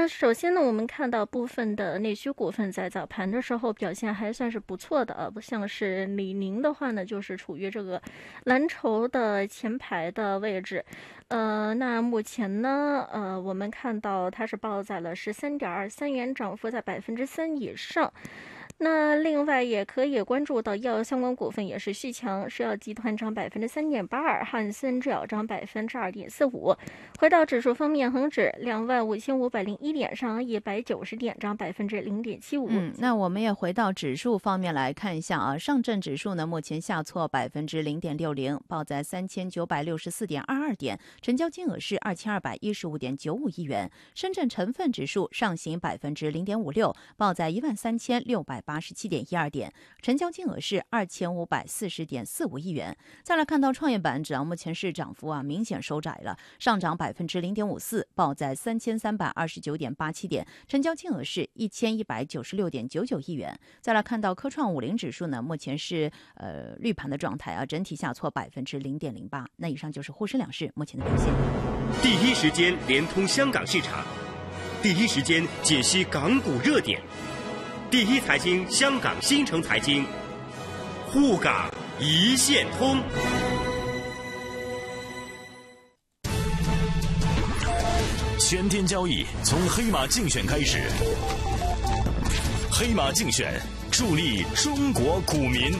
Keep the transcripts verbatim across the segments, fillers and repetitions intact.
那首先呢，我们看到部分的内需股份在早盘的时候表现还算是不错的啊，不像是李宁的话呢，就是处于这个蓝筹的前排的位置。呃，那目前呢，呃，我们看到它是报在了十三点二三元，涨幅在百分之三以上。那另外也可以关注到医药相关股份也是续强，石药集团涨百分之三点八二，汉森制药涨百分之二点四五。回到指数方面，恒指两万五千五百零一点，上一百九十点，涨百分之零点七五。 嗯，那我们也回到指数方面来看一下啊，上证指数呢目前下挫百分之零点六零，报在三千九百六十四点二二点，成交金额是二千二百一十五点九五亿元。深圳成分指数上行百分之零点五六，报在一万三千六百八十七点一二点，成交金额是二千五百四十点四五亿元。再来看到创业板指啊，目前是涨幅啊明显收窄了，上涨百分之零点五四，报在三千三百二十九点八七点，成交金额是一千一百九十六点九九亿元。再来看到科创五零指数呢，目前是呃绿盘的状态啊，整体下挫百分之零点零八。那以上就是沪深两市目前的表现。 第一时间连通香港市场，第一时间解析港股热点，第一财经香港新城财经，沪港一线通。 全天交易从黑马竞选开始，黑马竞选助力中国股民。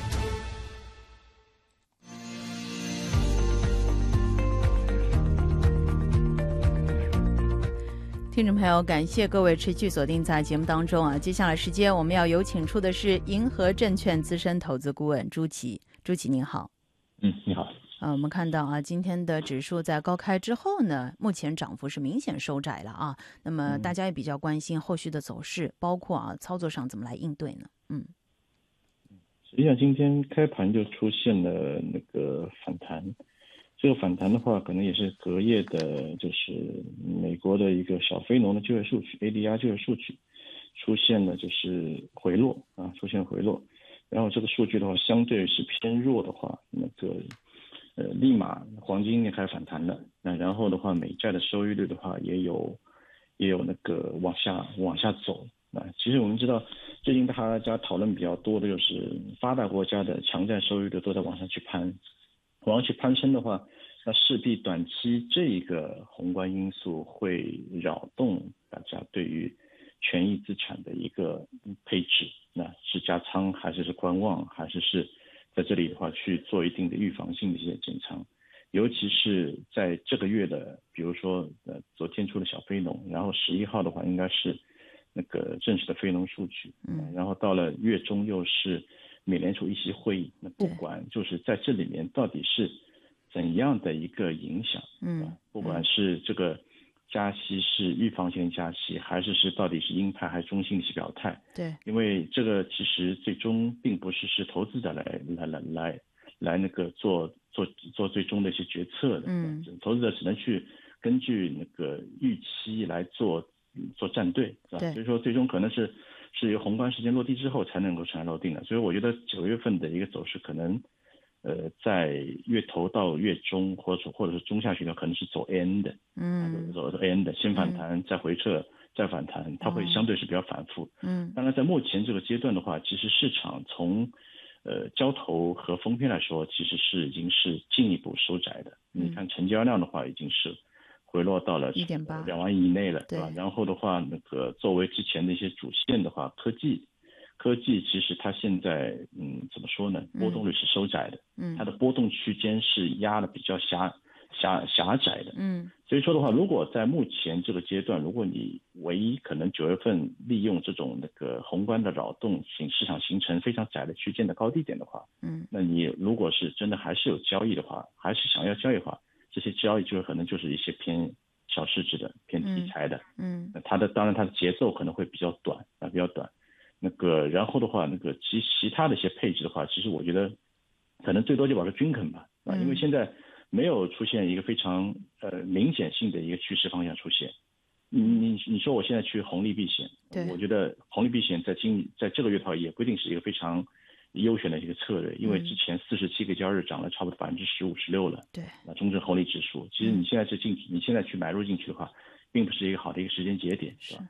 听众朋友，感谢各位持续锁定在节目当中啊！接下来时间我们要有请出的是银河证券资深投资顾问朱琦。朱琦您好。 嗯，你好。 啊，我们看到啊，今天的指数在高开之后呢，目前涨幅是明显收窄了啊。那么大家也比较关心后续的走势，包括啊操作上怎么来应对呢？嗯， 实际上今天开盘就出现了那个反弹，这个反弹的话，可能也是隔夜的，就是美国的一个小非农的就业数据 A D R 就业数据出现了就是回落啊，出现回落。然后这个数据的话，相对是偏弱的话，那个。呃，立马黄金也开始反弹了，那然后的话，美债的收益率的话也有也有那个往下往下走。那其实我们知道，最近大家讨论比较多的就是发达国家的强债收益率都在往上去攀，往上去攀升的话，那势必短期这个宏观因素会扰动大家对于权益资产的一个配置，那是加仓还是是观望，还是是在这里的话去做一定的预防性的一些减仓，尤其是在这个月的，比如说呃昨天出的小非农，然后十一号的话应该是那个正式的非农数据，嗯，然后到了月中又是美联储议息会议，那不管就是在这里面到底是怎样的一个影响，嗯，不管是这个加息是预防性加息，还是是到底是鹰派还是中性的一些表态？ 对， 因为这个其实最终并不是是投资者来来来来来那个做做做最终的一些决策的，嗯，投资者只能去根据那个预期来做做站队，是吧？所以说最终可能是是由宏观事件落地之后才能够尘埃落定的。所以我觉得九月份的一个走势可能。呃，在月头到月中，或者或者是中下旬的，可能是走 N 的，嗯，走 N 的，先反弹，嗯、再回撤，再反弹，它会相对是比较反复。嗯，当然在目前这个阶段的话，其实市场从呃交投和封篇来说，其实是已经是进一步收窄的。嗯、你看成交量的话，已经是回落到了两万亿以内了，对吧？然后的话，那个作为之前的一些主线的话，科技。科技其实它现在嗯怎么说呢？波动率是收窄的，嗯，它的波动区间是压的比较狭狭狭窄的，嗯，所以说的话，如果在目前这个阶段，如果你唯一可能九月份利用这种那个宏观的扰动，形市场形成非常窄的区间的高低点的话，嗯，那你如果是真的还是有交易的话，还是想要交易的话，这些交易就可能就是一些偏小市值的、偏题材的，嗯，那它的当然它的节奏可能会比较短啊，比较短。那个，然后的话，那个其其他的一些配置的话，其实我觉得可能最多就保持均衡吧，啊、嗯，因为现在没有出现一个非常呃明显性的一个趋势方向出现。你你你说我现在去红利避险，我觉得红利避险在今在这个月的话，也不一定是一个非常优选的一个策略，因为之前四十七个交易日涨了差不多百分之十五、十六了，对，那中证红利指数，其实你现在是进，你现在去买入进去的话。并不是一个好的一个时间节点，是吧？